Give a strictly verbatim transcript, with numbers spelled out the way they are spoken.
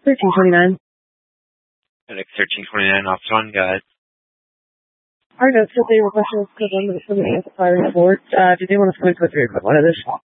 thirteen twenty-nine. FedEx thirteen twenty-nine, Officer on guide. Our notes that they requested was equivalent to the fire report. Uh, did they want us to go through equivalent of this?